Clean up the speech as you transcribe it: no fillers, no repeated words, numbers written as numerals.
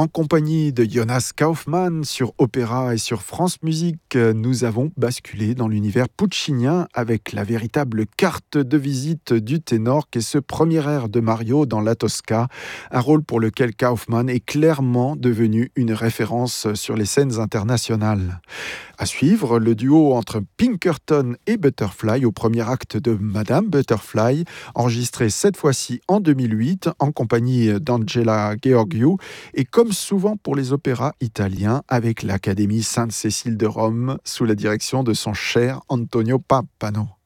En compagnie de Jonas Kaufmann sur Opéra et sur France Musique, nous avons basculé dans l'univers puccinien avec la véritable carte de visite du ténor qu'est ce premier air de Mario dans La Tosca, un rôle pour lequel Kaufmann est clairement devenu une référence sur les scènes internationales. À suivre, le duo entre Pinkerton et Butterfly au premier acte de Madame Butterfly, enregistré cette fois-ci en 2008 en compagnie d'Angela Gheorghiu et comme souvent pour les opéras italiens avec l'Académie Sainte-Cécile de Rome sous la direction de son cher Antonio Pappano.